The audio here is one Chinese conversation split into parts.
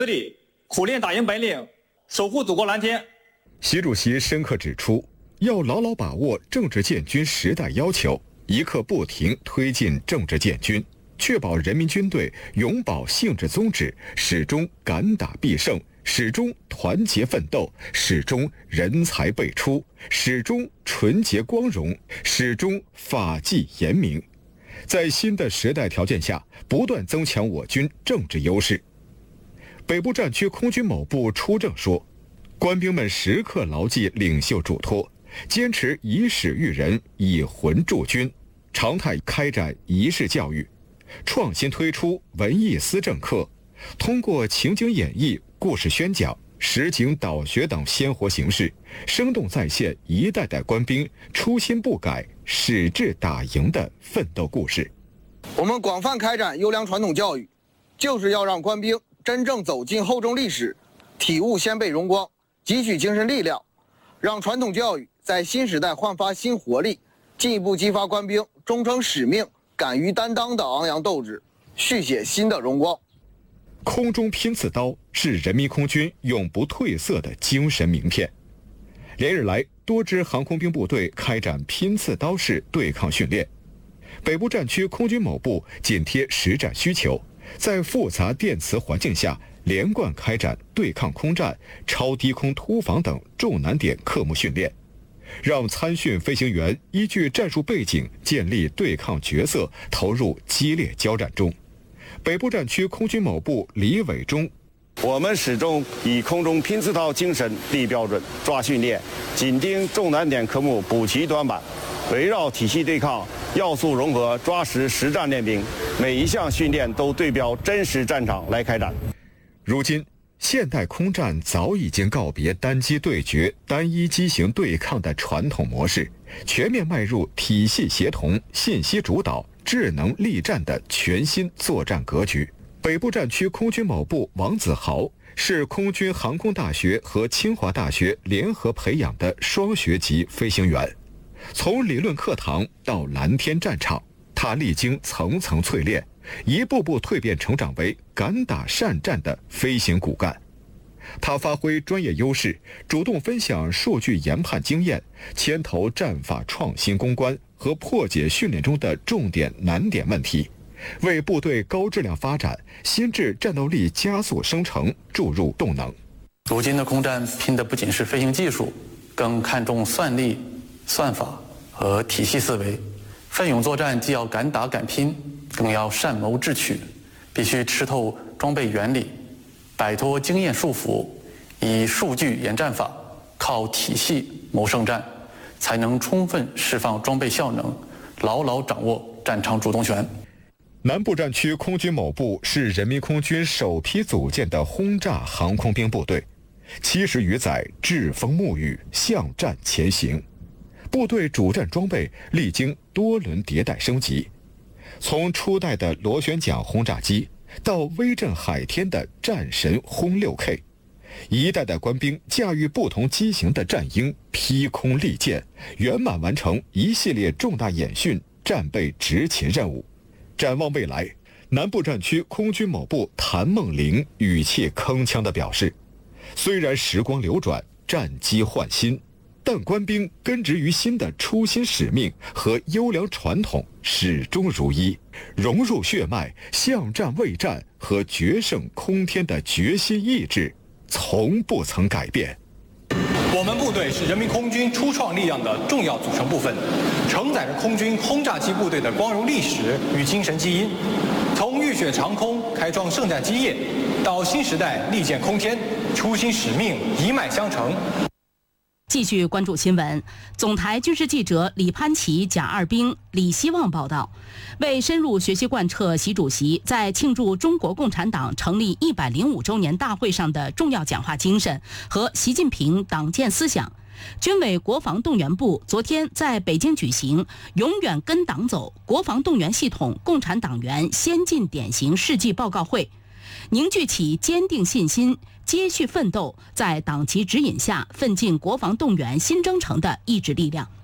力苦练打赢本领，守护祖国蓝天。 习主席深刻指出，要牢牢把握政治建军时代要求，一刻不停推进政治建军，确保人民军队永葆性质宗旨，始终敢打必胜，始终团结奋斗，始终人才辈出，始终纯洁光荣，始终法纪严明。在新的时代条件下，不断增强我军政治优势。北部战区空军某部出政说，官兵们时刻牢记领袖嘱托，坚持以史育人，以魂铸军，常态开展仪式教育，创新推出文艺思政课，通过情景演绎、故事宣讲、实景导学等鲜活形式，生动再现一代代官兵初心不改、矢志打赢的奋斗故事。 我们广泛开展优良传统教育，就是要让官兵真正走进厚重历史，体悟先辈荣光，汲取精神力量，让传统教育在新时代焕发新活力，进一步激发官兵忠诚使命、敢于担当的昂扬斗志，续写新的荣光。 空中拼刺刀是人民空军永不褪色的精神名片。连日来，多支航空兵部队开展拼刺刀式对抗训练。北部战区空军某部紧贴实战需求，在复杂电磁环境下连贯开展对抗空战、超低空突防等重难点科目训练，让参训飞行员依据战术背景建立对抗角色，投入激烈交战中。北部战区空军某部李伟忠， 我们始终以空中拼刺刀精神立标准、抓训练，紧盯重难点科目补齐短板，围绕体系对抗、要素融合，抓实实战练兵，每一项训练都对标真实战场来开展。 如今，现代空战早已经告别单机对决、单一机型对抗的传统模式，全面迈入体系协同、信息主导、智能力战的全新作战格局。北部战区空军某部王子豪是空军航空大学和清华大学联合培养的双学级飞行员，从理论课堂到蓝天战场，他历经层层淬炼，一步步蜕变成长为敢打善战的飞行骨干。他发挥专业优势，主动分享数据研判经验，牵头战法创新攻关和破解训练中的重点难点问题，为部队高质量发展、心智战斗力加速生成注入动能。 如今的空战拼的不仅是飞行技术，更看重算力、算法和体系思维。奋勇作战既要敢打敢拼，更要善谋智取，必须吃透装备原理，摆脱经验束缚，以数据演战法，靠体系谋胜战，才能充分释放装备效能，牢牢掌握战场主动权。 南部战区空军某部是人民空军首批组建的轰炸航空兵部队，70余载栉风沐雨，向战前行。部队主战装备历经多轮迭代升级，从初代的螺旋桨轰炸机到威震海天的战神轰 6K， 一代代官兵驾驭不同机型的战鹰劈空利剑，圆满完成一系列重大演训战备执勤任务。展望未来，南部战区空军某部谭梦玲语气铿锵地表示，虽然时光流转，战机换新，但官兵根植于心的初心使命和优良传统始终如一，融入血脉，向战卫战和决胜空天的决心意志从不曾改变。 我们部队是人民空军初创力量的重要组成部分，承载着空军轰炸机部队的光荣历史与精神基因。从浴血长空开创圣战基业，到新时代利剑空天，初心使命一脉相承。 继续关注新闻，总台军事记者李潘奇、甲二兵李希望报道，为深入学习贯彻习主席在庆祝中国共产党成立105周年大会上的重要讲话精神和习近平党建思想，军委国防动员部昨天在北京举行“永远跟党走：国防动员系统共产党员先进典型事迹报告会”，凝聚起坚定信心、接续奋斗，在党旗指引下奋进国防动员新征程的意志力量。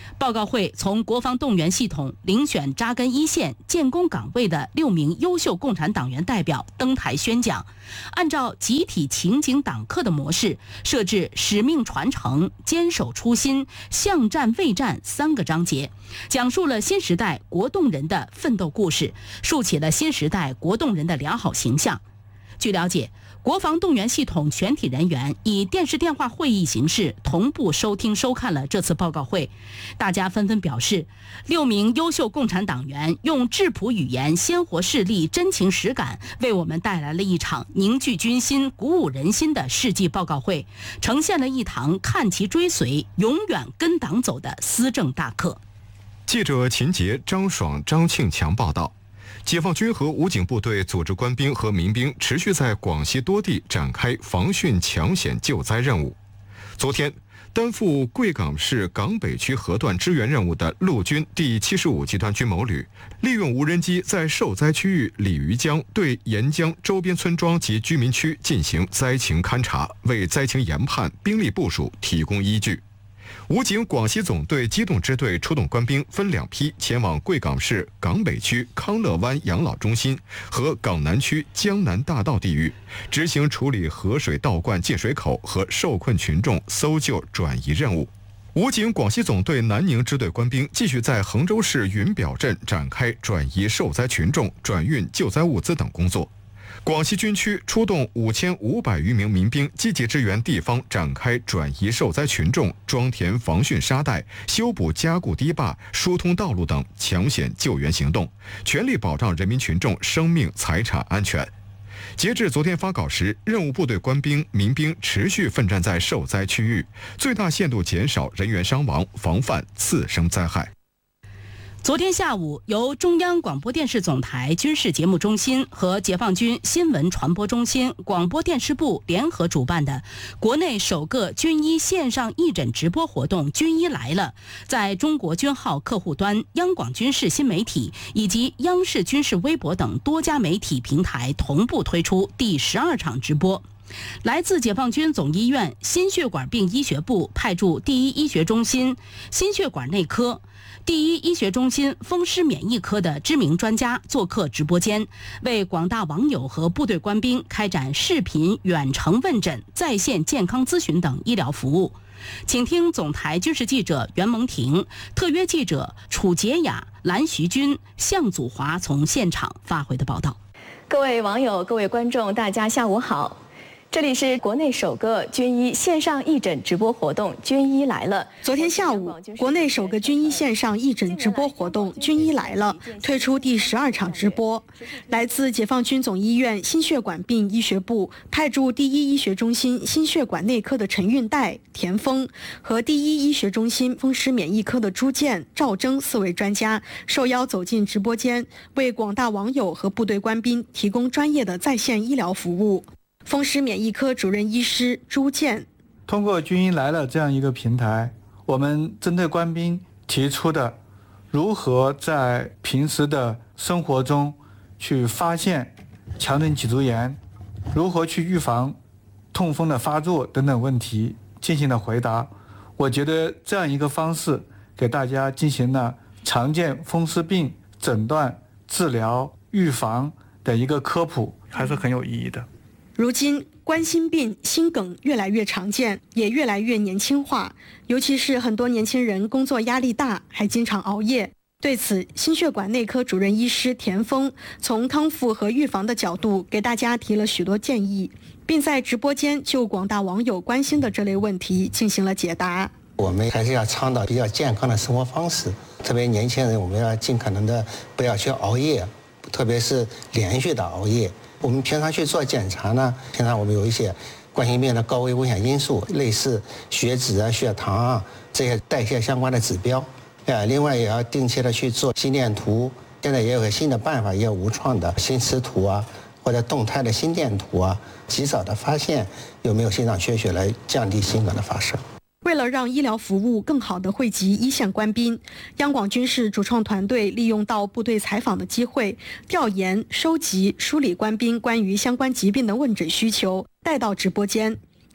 报告会从国防动员系统遴选扎根一线、建功岗位的6名优秀共产党员代表登台宣讲，按照集体情景党课的模式，设置使命传承、坚守初心、向战卫战3个章节，讲述了新时代国动人的奋斗故事，树起了新时代国动人的良好形象。据了解，国防动员系统全体人员以电视电话会议形式同步收听收看了这次报告会，大家纷纷表示，6名优秀共产党员用质朴语言、鲜活事例、真情实感，为我们带来了一场凝聚军心、鼓舞人心的世纪报告会，呈现了一堂看齐追随、永远跟党走的思政大课。 记者秦杰、张爽、张庆强报道。解放军和武警部队组织官兵和民兵持续在广西多地展开防汛抢险救灾任务。昨天，担负贵港市港北区河段支援任务的陆军第75集团军某旅，利用无人机在受灾区域鲤鱼江对沿江周边村庄及居民区进行灾情勘察，为灾情研判、兵力部署提供依据。武警广西总队机动支队出动官兵分2批前往贵港市港北区康乐湾养老中心和港南区江南大道地域，执行处理河水倒灌进水口和受困群众搜救转移任务。武警广西总队南宁支队官兵继续在衡州市云表镇展开转移受灾群众、转运救灾物资等工作。广西军区出动5500余名民兵，积极支援地方展开转移受灾群众、装填防汛沙袋、修补加固堤坝、疏通道路等抢险救援行动，全力保障人民群众生命财产安全。截至昨天发稿时，任务部队官兵、民兵持续奋战在受灾区域，最大限度减少人员伤亡，防范次生灾害。 昨天下午，由中央广播电视总台军事节目中心和解放军新闻传播中心广播电视部联合主办的国内首个军医线上义诊直播活动“军医来了”，在中国军号客户端、央广军事新媒体以及央视军事微博等多家媒体平台同步推出第12场直播。来自解放军总医院心血管病医学部派驻第一医学中心心血管内科、第一医学中心风湿免疫科的知名专家做客直播间，为广大网友和部队官兵开展视频远程问诊、在线健康咨询等医疗服务。请听总台军事记者袁蒙婷、特约记者楚洁雅、蓝徐军、向祖华从现场发回的报道。 各位网友、各位观众，大家下午好。这里是国内首个军医线上义诊直播活动“军医来了”。 昨天下午，国内首个军医线上义诊直播活动“军医来了”推出第12场直播。来自解放军总医院心血管病医学部派驻第一医学中心心血管内科的陈运代、田峰和第一医学中心风湿免疫科的朱建、赵征4位专家受邀走进直播间，为广大网友和部队官兵提供专业的在线医疗服务。风湿免疫科主任医师朱建， 通过军医来了这样一个平台，我们针对官兵提出的如何在平时的生活中去发现强韧脊柱炎，如何去预防痛风的发作等等问题进行了回答。我觉得这样一个方式给大家进行了常见风湿病诊断、治疗、预防的一个科普，还是很有意义的。 如今冠心病、心梗越来越常见，也越来越年轻化，尤其是很多年轻人工作压力大，还经常熬夜。对此，心血管内科主任医师田峰从康复和预防的角度给大家提了许多建议，并在直播间就广大网友关心的这类问题进行了解答。 我们还是要倡导比较健康的生活方式，特别年轻人，我们要尽可能的不要去熬夜，特别是连续的熬夜。我们平常去做检查呢，平常我们有一些冠心病的高危危险因素，类似血脂啊、血糖啊这些代谢相关的指标。另外也要定期的去做心电图，现在也有个新的办法，也有无创的心磁图啊，或者动态的心电图啊，及早的发现有没有心脏缺血，来降低心梗的发生。 为了让医疗服务更好地惠及一线官兵，央广军事主创团队利用到部队采访的机会，调研、收集、梳理官兵关于相关疾病的问诊需求，带到直播间。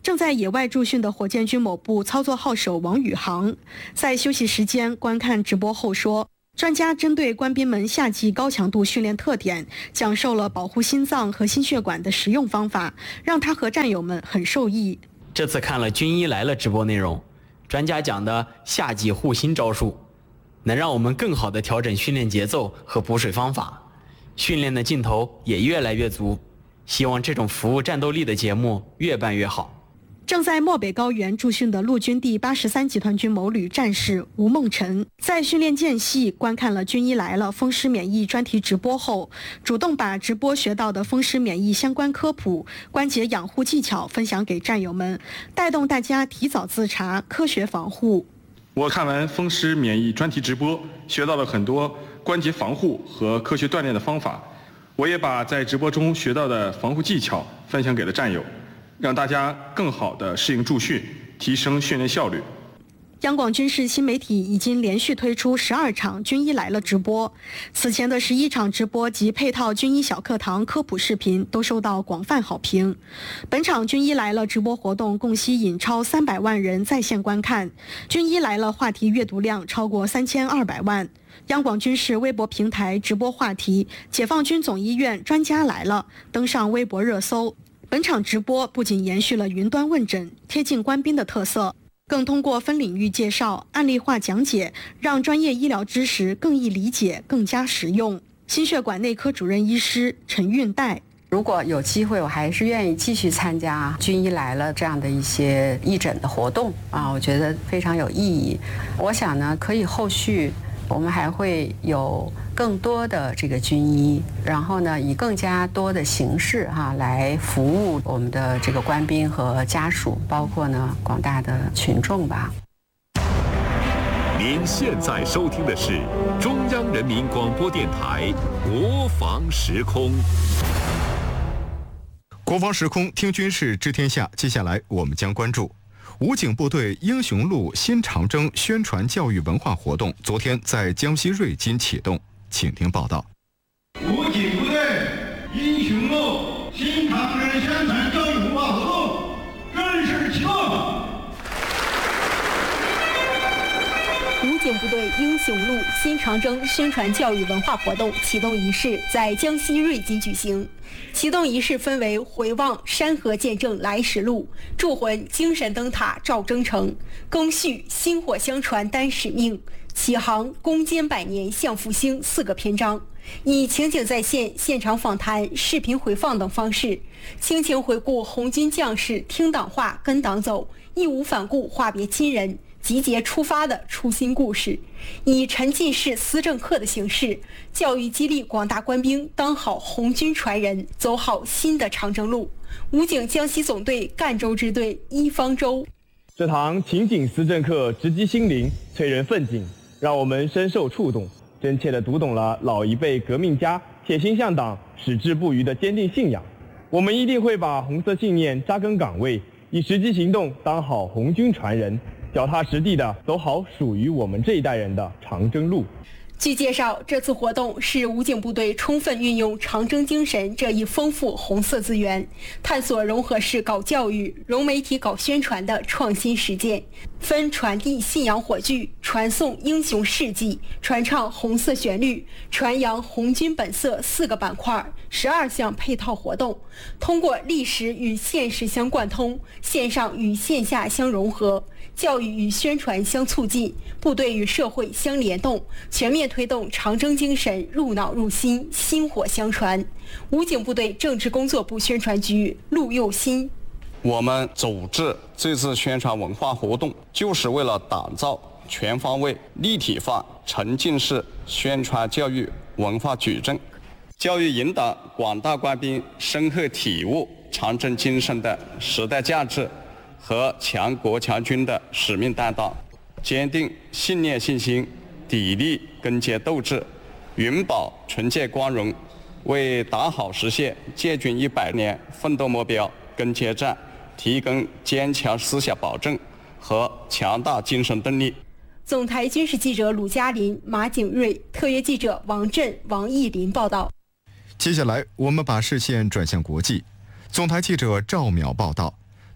正在野外驻训的火箭军某部操作号手王宇航，在休息时间观看直播后说，专家针对官兵们夏季高强度训练特点，讲授了保护心脏和心血管的实用方法，让他和战友们很受益。 这次看了军医来了直播内容，专家讲的夏季护心招数，能让我们更好地调整训练节奏和补水方法，训练的劲头也越来越足。希望这种服务战斗力的节目越办越好。 正在漠北高原驻训的陆军第83集团军某旅战士吴梦辰，在训练间隙观看了军医来了风湿免疫专题直播后，主动把直播学到的风湿免疫相关科普、关节养护技巧分享给战友们，带动大家提早自查，科学防护。 我看完风湿免疫专题直播，学到了很多关节防护和科学锻炼的方法。我也把在直播中学到的防护技巧分享给了战友，让大家更好地适应驻训，提升训练效率。 央广军事新媒体已经连续推出12场军医来了直播，此前的11场直播及配套军医小课堂科普视频都受到广泛好评。本场军医来了直播活动共吸引超300万人在线观看，军医来了话题阅读量超过3200万。央广军事微博平台直播话题“解放军总医院专家来了”登上微博热搜。本场直播不仅延续了云端问诊、贴近官兵的特色，更通过分领域介绍、案例化讲解，让专业医疗知识更易理解、更加实用。心血管内科主任医师陈运代， 如果有机会，我还是愿意继续参加军医来了这样的一些义诊的活动啊，我觉得非常有意义。我想呢，可以后续我们还会有更多的这个军医，然后呢，以更加多的形式来服务我们的这个官兵和家属，包括呢广大的群众吧。 您现在收听的是中央人民广播电台国防时空。 国防时空听军事知天下，接下来我们将关注武警部队英雄路新长征宣传教育文化活动昨天在江西瑞金启动，请听报道。 武警部队英雄路新长征宣传教育文化活动正式启动。 武警部队英雄路新长征宣传教育文化活动启动仪式在江西瑞金举行。启动仪式分为回望山河见证来时路、铸魂精神灯塔照征程、更续薪火相传担使命、启航攻坚百年向复兴4个篇章，以情景再现、现场访谈、视频回放等方式，倾情回顾红军将士听党话跟党走、义无反顾话别亲人、集结出发的初心故事，以沉浸式思政课的形式，教育激励广大官兵当好红军传人，走好新的长征路。武警江西总队赣州支队一方舟。 这堂情景思政课直击心灵，催人奋进，让我们深受触动，真切地读懂了老一辈革命家铁心向党、矢志不渝的坚定信仰。我们一定会把红色信念扎根岗位，以实际行动当好红军传人，脚踏实地地走好属于我们这一代人的长征路。 据介绍，这次活动是武警部队充分运用长征精神这一丰富红色资源，探索融合式搞教育、融媒体搞宣传的创新实践，分传递信仰火炬、传颂英雄事迹、传唱红色旋律、传扬红军本色4个板块，12项配套活动，通过历史与现实相贯通，线上与线下相融合，教育与宣传相促进，部队与社会相联动，全面推动长征精神入脑入心、薪火相传。武警部队政治工作部宣传局陆佑新： 我们组织这次宣传文化活动，就是为了打造全方位、立体化、沉浸式宣传教育文化矩阵，教育引导广大官兵深刻体悟长征精神的时代价值和强国强军的使命担当，坚定信念信心，砥砺根结斗志，永葆纯洁光荣，为打好实现建军100年奋斗目标跟前站提供坚强思想保证和强大精神动力。 总台军事记者鲁嘉林、马景瑞，特约记者王震、王艺林报道。 接下来我们把视线转向国际，总台记者赵淼报道。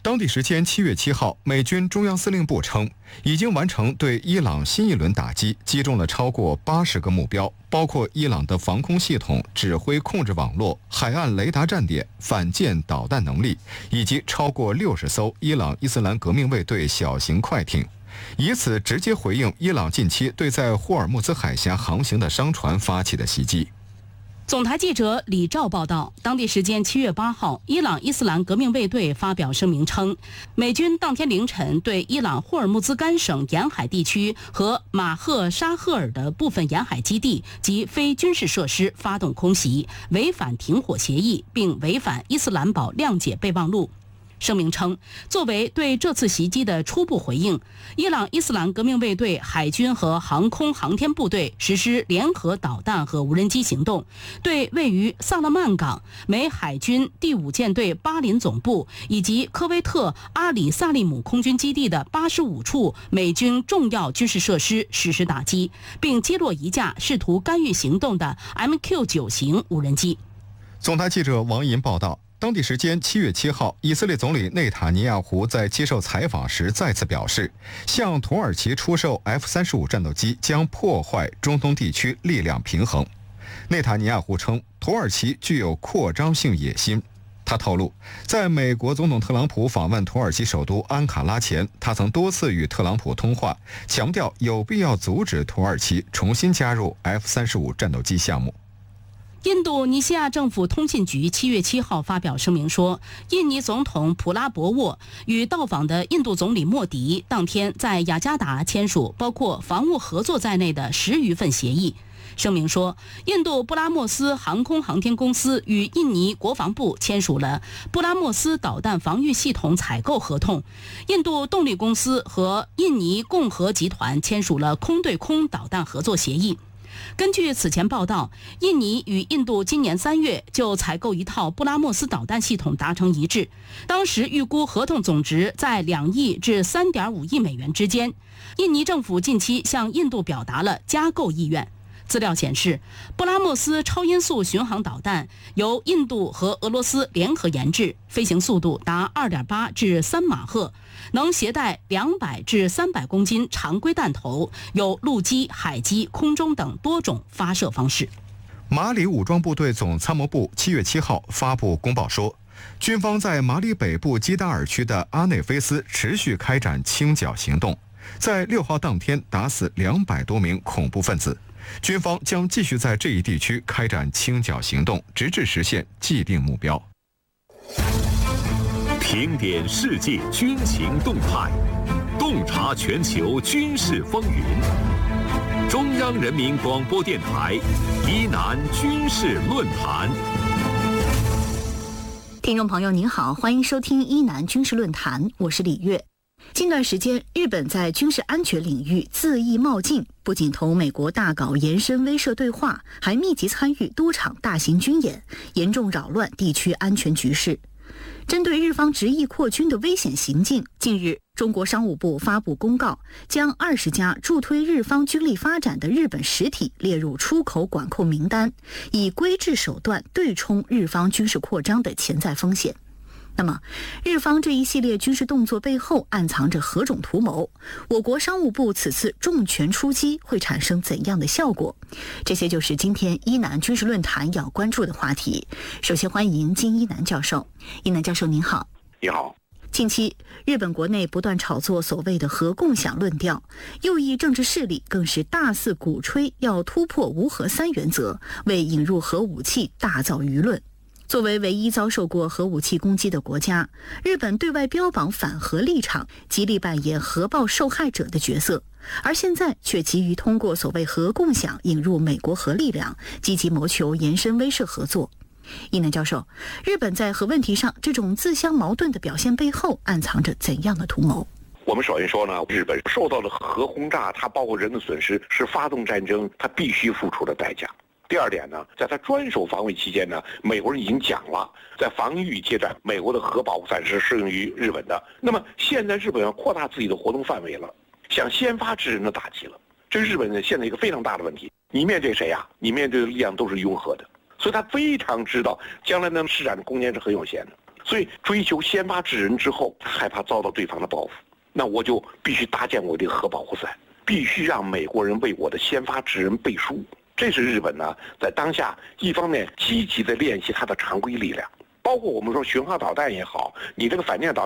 当地时间7月7号，美军中央司令部称，已经完成对伊朗新一轮打击，击中了超过80个目标，包括伊朗的防空系统、指挥控制网络、海岸雷达站点、反舰导弹能力，以及超过60艘伊朗伊斯兰革命卫队小型快艇，以此直接回应伊朗近期对在霍尔木兹海峡航行的商船发起的袭击。 总台记者李兆报道，当地时间7月8号，伊朗伊斯兰革命卫队发表声明称，美军当天凌晨对伊朗霍尔木兹干省沿海地区和马赫沙赫尔的部分沿海基地及非军事设施发动空袭，违反停火协议，并违反伊斯兰堡谅解备忘录。声明称，作为对这次袭击的初步回应，伊朗伊斯兰革命卫队海军和航空航天部队实施联合导弹和无人机行动，对位于萨勒曼港美海军第5舰队巴林总部以及科威特阿里萨利姆空军基地的85处美军重要军事设施实施打击，并击落一架试图干预行动的 MQ-9 型无人机。 总台记者王银报道，当地时间7月7号，以色列总理内塔尼亚胡在接受采访时再次表示，向土耳其出售 F-35战斗机将破坏中东地区力量平衡。内塔尼亚胡称，土耳其具有扩张性野心。他透露，在美国总统特朗普访问土耳其首都安卡拉前，他曾多次与特朗普通话，强调有必要阻止土耳其重新加入 F-35战斗机项目。 印度尼西亚政府通信局7月7号发表声明说，印尼总统普拉博沃与到访的印度总理莫迪当天在雅加达签署包括防务合作在内的10余份协议。声明说，印度布拉莫斯航空航天公司与印尼国防部签署了布拉莫斯导弹防御系统采购合同，印度动力公司和印尼共和集团签署了空对空导弹合作协议。根据此前报道，印尼与印度今年3月就采购一套布拉莫斯导弹系统达成一致，当时预估合同总值在2亿至3.5亿美元之间。印尼政府近期向印度表达了加购意愿。资料显示，布拉莫斯超音速巡航导弹由印度和俄罗斯联合研制，飞行速度达2.8至3马赫，能携带200至300公斤常规弹头，有陆基、海基、空中等多种发射方式。 马里武装部队总参谋部7月7号发布公报说，军方在马里北部基达尔区的阿内菲斯持续开展清剿行动，在6号当天打死200多名恐怖分子。军方将继续在这一地区开展清剿行动，直至实现既定目标。 评点世界军情动态，洞察全球军事风云。中央人民广播电台伊南军事论坛。 听众朋友您好，欢迎收听伊南军事论坛，我是李月。近段时间，日本在军事安全领域恣意冒进，不仅同美国大搞延伸威慑对话，还密集参与多场大型军演，严重扰乱地区安全局势。针对日方执意扩军的危险行径，近日中国商务部发布公告，将20家助推日方军力发展的日本实体列入出口管控名单，以规制手段对冲日方军事扩张的潜在风险。那么，日方这一系列军事动作背后暗藏着何种图谋？我国商务部此次重拳出击会产生怎样的效果？这些就是今天伊南军事论坛要关注的话题。首先欢迎金一南教授。一南教授您好。 你好。 近期，日本国内不断炒作所谓的核共享论调，右翼政治势力更是大肆鼓吹要突破无核3原则，为引入核武器大造舆论。作为唯一遭受过核武器攻击的国家，日本对外标榜反核立场，极力扮演核爆受害者的角色，而现在却急于通过所谓核共享引入美国核力量，积极谋求延伸威慑合作。一南教授，日本在核问题上这种自相矛盾的表现背后暗藏着怎样的图谋？ 我们首先说呢，日本受到的核轰炸，它包括人的损失，是发动战争它必须付出的代价。第二点呢，在他专守防卫期间呢，美国人已经讲了，在防御阶段，美国的核保护伞是适用于日本的。那么现在日本要扩大自己的活动范围了，想先发制人的打击了，这是日本人现在一个非常大的问题。你面对谁呀？你面对的力量都是拥核的，所以他非常知道将来能施展的空间是很有限的。 所以追求先发制人之后，他害怕遭到对方的报复，那我就必须搭建我的核保护伞，必须让美国人为我的先发制人背书。这是日本呢在当下一方面积极的练习它的常规力量，包括我们说巡航导弹也好，你这个反舰导